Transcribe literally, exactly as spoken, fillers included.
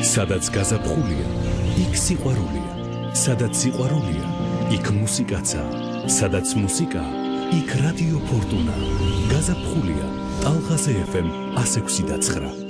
სადაც გაზაფხულია, იქ სიყვარულია. სადაც სიყვარულია, იქ მუსიკაცაა. სადაც მუსიკა, იქ რადიო ფორტუნა. გაზაფხულია, ტალღაზე ეფ ემ one oh six point nine.